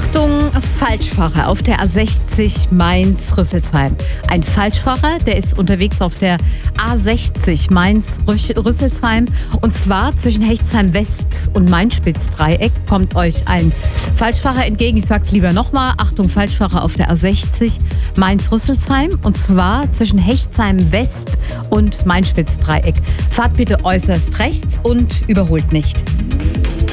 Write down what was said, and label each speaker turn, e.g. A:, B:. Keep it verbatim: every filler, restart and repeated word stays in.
A: Achtung, Falschfahrer auf der A sechzig Mainz-Rüsselsheim. Ein Falschfahrer, der ist unterwegs auf der A sechzig Mainz-Rüsselsheim und zwar zwischen Hechtsheim West und Mainspitz-Dreieck kommt euch ein Falschfahrer entgegen. Ich sag's lieber nochmal. Achtung, Falschfahrer auf der A sechzig Mainz-Rüsselsheim und zwar zwischen Hechtsheim West und Mainspitz-Dreieck. Fahrt bitte äußerst rechts und überholt nicht.